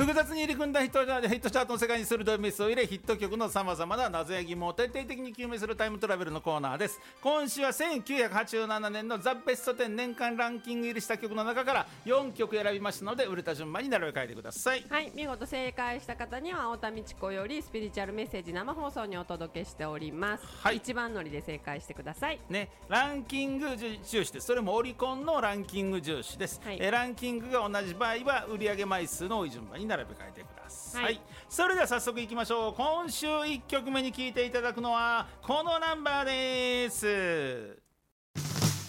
複雑に入り組んだヒットチャートの世界に鋭いメスを入れ、ヒット曲のさまざまな謎や疑問を徹底的に究明するタイムトラベルのコーナーです。今週は1987年のザ・ベスト10年間ランキング入りした曲の中から4曲選びましたので、売れた順番に並べ替えてください。 はい、見事正解した方には青田美智子よりスピリチュアルメッセージ生放送にお届けしております。 はい、 一番乗りで正解してくださいね。ランキング重視です。それもオリコンのランキング重視です。はい、ランキングが同じ場合は売上枚数の多い順番に並べ替えてください。はい、それでは早速いきましょう。今週1曲目に聴いていただくのはこのナンバーです。